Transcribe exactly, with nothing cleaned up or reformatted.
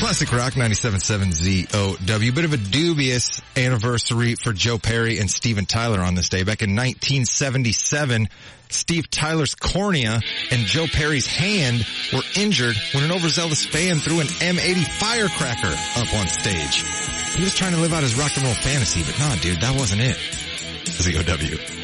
Classic Rock ninety-seven point seven Z O W. Bit of a dubious anniversary for Joe Perry and Steven Tyler on this day. Back in nineteen seventy-seven, Steve Tyler's cornea and Joe Perry's hand were injured when an overzealous fan threw an M eighty firecracker up on stage. He was trying to live out his rock and roll fantasy, but nah, dude, that wasn't it. Z O W.